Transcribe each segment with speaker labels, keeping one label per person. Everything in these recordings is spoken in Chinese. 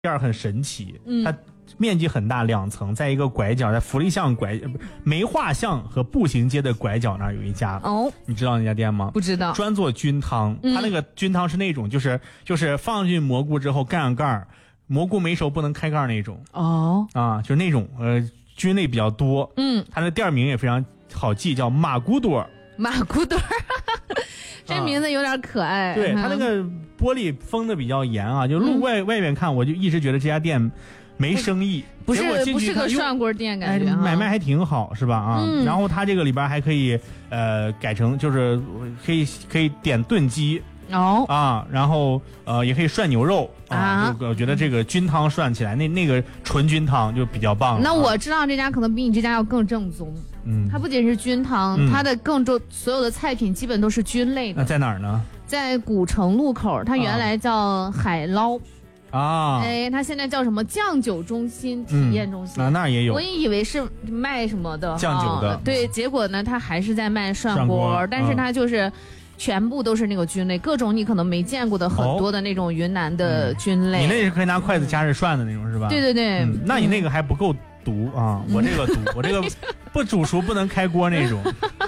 Speaker 1: 店很神奇，它面积很大，2层，在一个拐角，在福利巷梅画巷和步行街的拐角那儿有一家。
Speaker 2: 哦，
Speaker 1: 你知道那家店吗？
Speaker 2: 不知道。
Speaker 1: 专做菌汤，它那个菌汤是那种就是放进蘑菇之后盖上盖儿，蘑菇没熟不能开盖那种。
Speaker 2: 哦，
Speaker 1: 啊，就是那种菌类比较多。它的店名也非常好记，叫马古朵。
Speaker 2: 马古朵。这名字有点可爱。
Speaker 1: 对，它那个玻璃封的比较严啊，就路外面看，我就一直觉得这家店没生意，
Speaker 2: 不是个涮锅店，感觉
Speaker 1: 买卖还挺好，是吧？啊，然后它这个里边还可以改成就是可以点炖鸡。
Speaker 2: 哦
Speaker 1: 啊，然后也可以涮牛肉啊，我觉得这个菌汤涮起来，那个纯菌汤就比较棒了。
Speaker 2: 那我知道这家可能比你这家要更正宗。它不仅是菌汤，它的所有的菜品基本都是菌类的。
Speaker 1: 那在哪儿呢？
Speaker 2: 在古城路口，它原来叫海捞。
Speaker 1: 啊，
Speaker 2: 它现在叫什么酱酒中心体验中心
Speaker 1: 那也有。
Speaker 2: 我也以为是卖什么的
Speaker 1: 酱酒的，
Speaker 2: 对，结果呢，它还是在卖涮锅，但是它就是全部都是那个菌类，各种你可能没见过的很多的那种云南的菌类。
Speaker 1: 你那是可以拿筷子夹着涮的那种是吧？
Speaker 2: 对对对，
Speaker 1: 那你那个还不够毒啊！我这个毒，我这个不煮熟不能开锅那种，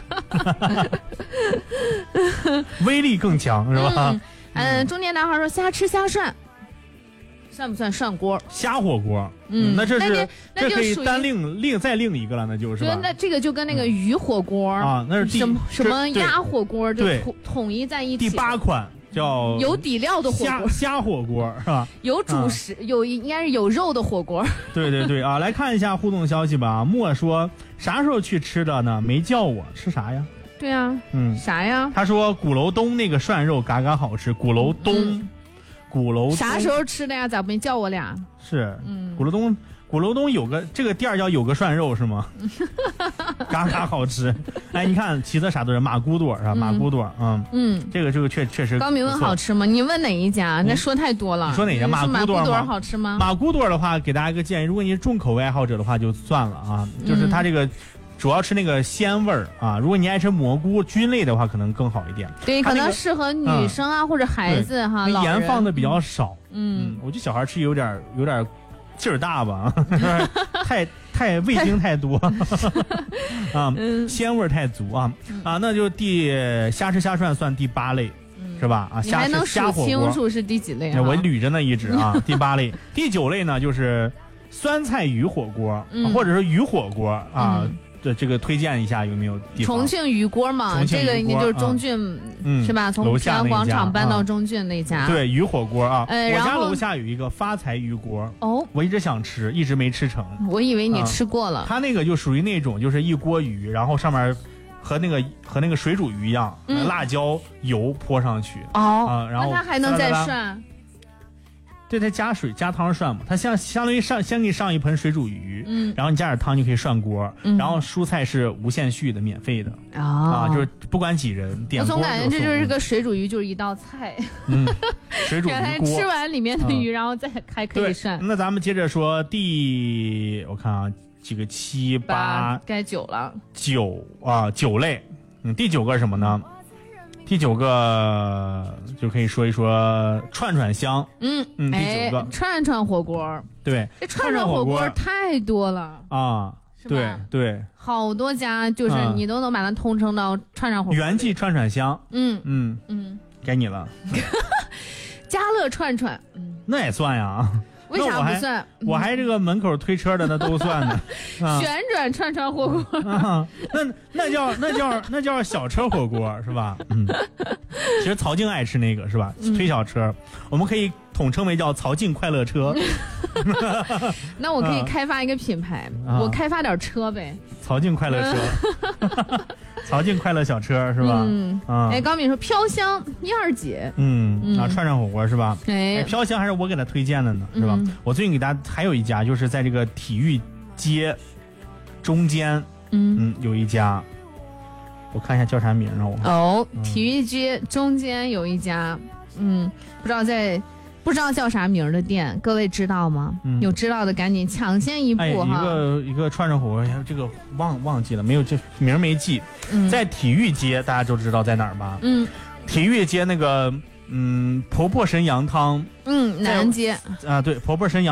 Speaker 1: 威力更强是吧？
Speaker 2: 中年男孩说瞎吃瞎涮。算不算涮锅？
Speaker 1: 虾火锅，那这可以单再另一个了，那就是吧？
Speaker 2: 那这个就跟那个鱼火锅
Speaker 1: 啊，那是
Speaker 2: 什么鸭火锅就统一在一起。
Speaker 1: 第8款叫
Speaker 2: 有底料的火锅，
Speaker 1: 虾火锅是吧？
Speaker 2: 有主食，应该是有肉的火锅。
Speaker 1: 对对对啊，来看一下互动消息吧。莫说啥时候去吃的呢？没叫我吃啥呀？
Speaker 2: 对啊，啥呀？
Speaker 1: 他说鼓楼东那个涮肉嘎嘎好吃。鼓楼东。
Speaker 2: 啥时候吃的呀？咋没叫我俩？
Speaker 1: 是，鼓楼东有个这个店叫有个涮肉是吗？嘎嘎好吃。哎，你看起的啥都是马古朵是吧？马古朵，这个确实。
Speaker 2: 高明问好吃吗？你问哪一家？那说太多了。
Speaker 1: 你说哪家？马古朵
Speaker 2: 好吃吗？
Speaker 1: 马古朵的话，给大家一个建议，如果你是重口味爱好者的话，就算了啊。就是它这个。主要吃那个鲜味儿啊！如果你爱吃蘑菇菌类的话，可能更好一点。对，
Speaker 2: 可能适合女生啊，或者孩子哈。
Speaker 1: 盐放的比较少，我觉得小孩吃有点劲儿大吧，太味精太多啊，鲜味太足啊，那就瞎吃瞎涮算第8类。是吧？啊，
Speaker 2: 你还能数清楚是第几类？
Speaker 1: 我捋着呢一直啊，第8类，第9类呢就是酸菜鱼火锅，或者是鱼火锅啊。这个推荐一下有没有地方？
Speaker 2: 重庆鱼锅嘛，这个你就是中郡，是吧？从平安广场搬到中郡那家。
Speaker 1: 对，鱼火锅啊。我家楼下有一个发财鱼锅，我一直想吃，一直没吃成。
Speaker 2: 我以为你吃过了。
Speaker 1: 它那个就属于那种，就是一锅鱼，然后上面和那个水煮鱼一样，辣椒油泼上去。然后
Speaker 2: 那它还能再涮？
Speaker 1: 对，它加水加汤涮嘛，它相当于先给你上一盆水煮鱼，然后你加点汤就可以涮锅，然后蔬菜是无限续的，免费的就是不管几人点锅。
Speaker 2: 我总感觉这就是个水煮鱼，就是一道菜。
Speaker 1: 水煮鱼锅，
Speaker 2: 吃完里面的鱼，然后再还可以涮。
Speaker 1: 那咱们接着说我看啊，几个7、8，
Speaker 2: 该9了。
Speaker 1: 9类，第9个是什么呢？第9个就可以说一说串香，第9个
Speaker 2: 串火锅，
Speaker 1: 对，
Speaker 2: 这串火锅太多了
Speaker 1: 啊，对，
Speaker 2: 好多家就是你都能把它通称到串火锅。
Speaker 1: 元记串香，该你了。
Speaker 2: 家乐串，
Speaker 1: 那也算呀。
Speaker 2: 为啥不算？
Speaker 1: 我还这个门口推车的那都算呢。
Speaker 2: 旋转串火锅，
Speaker 1: 那叫小车火锅是吧？其实曹静爱吃那个是吧？推小车，我们可以统称为叫曹静快乐车。
Speaker 2: 那我可以开发一个品牌，我开发点车呗。
Speaker 1: 曹静快乐车，曹静快乐小车是吧？
Speaker 2: 高敏说飘香燕儿姐，
Speaker 1: 串火锅是吧？飘香还是我给他推荐的呢，是吧？我最近给大家还有一家，就是在这个体育街中间，有一家，我看一下叫啥名啊？
Speaker 2: 体育街中间有一家，不知道叫啥名的店，各位知道吗？有知道的赶紧抢先一步哈。
Speaker 1: 一个串火锅，这个忘记了，没有这名没记。在体育街，大家都知道在哪儿吧？体育街那个婆婆神羊汤，
Speaker 2: 南街
Speaker 1: 啊，对，婆婆神羊。